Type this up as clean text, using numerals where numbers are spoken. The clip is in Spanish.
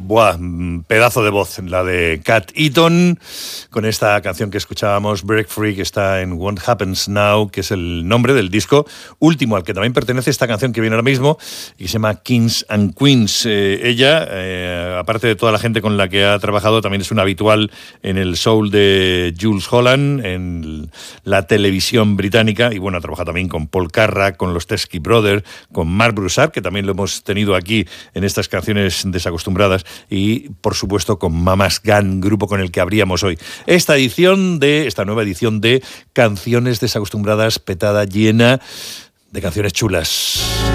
Buah, pedazo de voz, la de Cat Eaton, con esta canción que escuchábamos, Break Free, que está en What Happens Now, que es el nombre del disco último al que también pertenece esta canción que viene ahora mismo y que se llama Kings and Queens. Ella, aparte de toda la gente con la que ha trabajado, también es una habitual en el soul de Jools Holland, en la televisión británica, y bueno, ha trabajado también con Paul Carrack, con los Teskey Brothers, con Mark Broussard, que también lo hemos tenido aquí en estas canciones desacostumbradas, y por supuesto con Mama's Gun, grupo con el que abríamos hoy esta nueva edición de Canciones Desacostumbradas, petada, llena de canciones chulas.